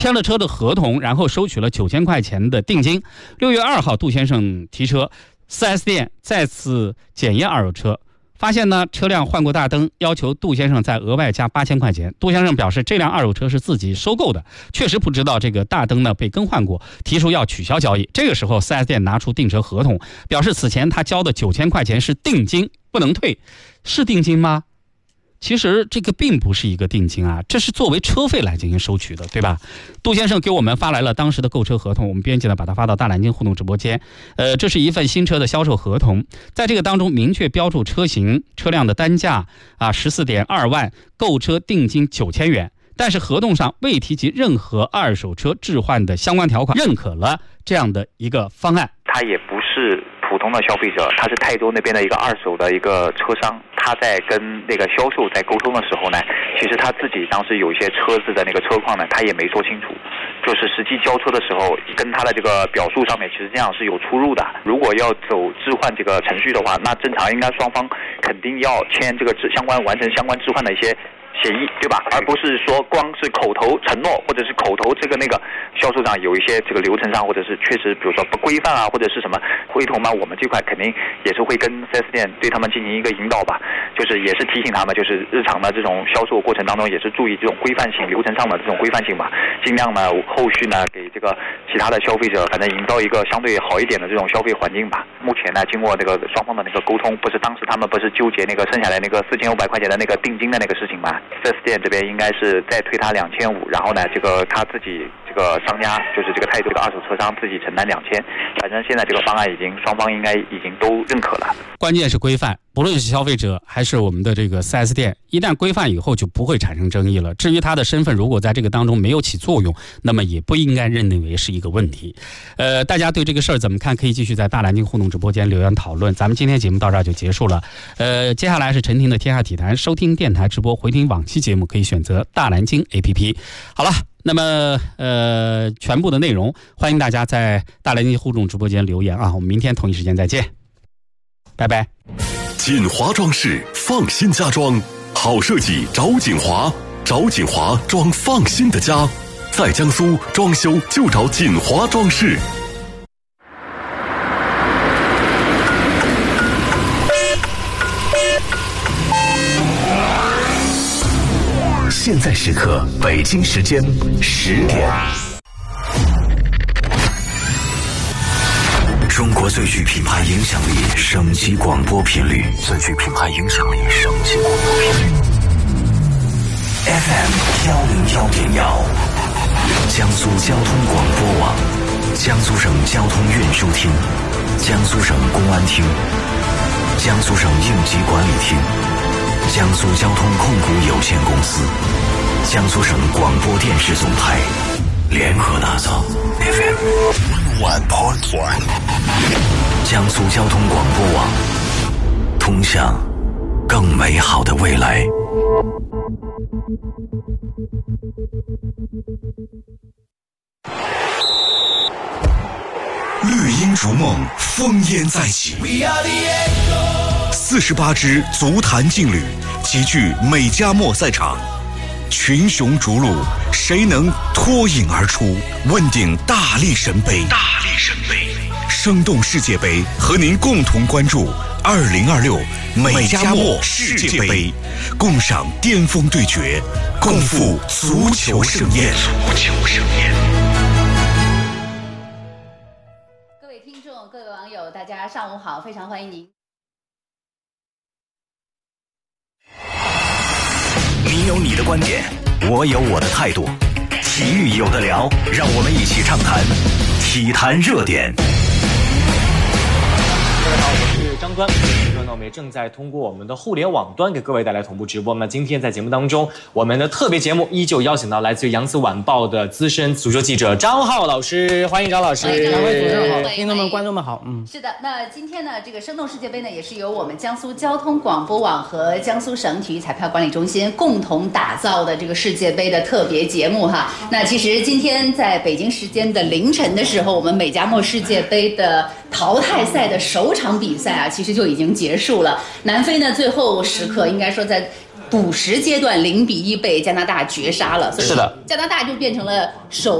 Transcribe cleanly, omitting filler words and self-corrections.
签了车的合同，然后收取了9000块钱的定金。6月2号，杜先生提车，4S 店再次检验二手车，发现呢车辆换过大灯，要求杜先生再额外加8000块钱。杜先生表示，这辆二手车是自己收购的，确实不知道这个大灯呢被更换过，提出要取消交易。这个时候 4S 店拿出订车合同，表示此前他交的9000块钱是定金，不能退。是定金吗？其实这个并不是一个定金啊，这是作为车费来进行收取的，对吧？杜先生给我们发来了当时的购车合同，我们编辑呢把它发到大南京互动直播间。这是一份新车的销售合同，在这个当中明确标注车型、车辆的单价14.2万，购车定金9000元。但是合同上未提及任何二手车置换的相关条款，认可了这样的一个方案。 他也不是普通的消费者，他是泰州那边的一个二手的一个车商，他在跟那个销售在沟通的时候呢，其实他自己当时有一些车子的那个车况呢，他也没说清楚，就是实际交车的时候跟他的这个表述上面其实这样是有出入的。如果要走置换这个程序的话，那正常应该双方肯定要签这个完成相关置换的一些协议，对吧？而不是说光是口头承诺，或者是口头这个那个销售上有一些这个流程上，或者是确实比如说不规范啊，或者是什么回头嘛，我们这块肯定也是会跟 4S 店对他们进行一个引导吧，就是也是提醒他们，就是日常的这种销售过程当中也是注意这种规范性，流程上的这种规范性吧，尽量呢后续呢给这个其他的消费者反正营造一个相对好一点的这种消费环境吧。目前呢经过这个双方的那个沟通，不是当时他们不是纠结那个剩下来那个4500块钱的那个定金的那个事情吗？4S 店这边应该是再退他2500，然后呢，这个他自己这个商家就是这个泰州的二手车商自己承担2000，反正现在这个方案双方应该已经都认可了。 关键是规范，不论是消费者还是我们的这个 4S 店，一旦规范以后就不会产生争议了。至于他的身份如果在这个当中没有起作用，那么也不应该认为是一个问题。大家对这个事儿怎么看？可以继续在大南京互动直播间留言讨论。咱们今天节目到这儿就结束了。接下来是陈婷的天下体坛，收听电台直播回听往期节目可以选择大南京 APP。好了，那么全部的内容欢迎大家在大南京互动直播间留言啊！我们明天同一时间再见，拜拜。 锦华装饰放心家装，好设计找锦华，找锦华装放心的家，在江苏装修就找锦华装饰。现在时刻，北京时间10点。中国最具品牌影响力省级广播频率，最具品牌影响力省级广播频率 FM 101.1，江苏交通广播网，江苏省交通运输厅，江苏省公安厅，江苏省应急管理厅，江苏交通控股有限公司，江苏省广播电视总台联合打造 FM 101.1，江苏交通广播网，通向更美好的未来。绿茵逐梦，烽烟再起。48支足坛劲旅齐聚美加墨赛场，群雄逐鹿，谁能脱颖而出？问鼎大力神杯。生动世界杯，和您共同关注2026美加墨世界杯，共赏巅峰对决，共赴足球盛宴。 各位听众、各位网友，大家上午好，非常欢迎您。 你有你的观点，我有我的态度，体育有的聊，让我们一起畅谈体坛热点。 各位好，我是张端。这个呢，我们也正在通过我们的互联网端给各位带来同步直播。那今天在节目当中，我们的特别节目依旧邀请到来自于扬子晚报的资深足球记者张浩老师，欢迎张老师。 两位主持人好，听众们、观众们好。 是的，那今天呢，这个生动世界杯呢，也是由我们江苏交通广播网和江苏省体育彩票管理中心共同打造的这个世界杯的特别节目哈。那其实今天在北京时间的凌晨的时候，我们美加墨世界杯的淘汰赛的首场比赛啊，其实就已经结束了。南非呢，最后时刻应该说在补时阶段0-1被加拿大绝杀了，所以是的， 加拿大就变成了首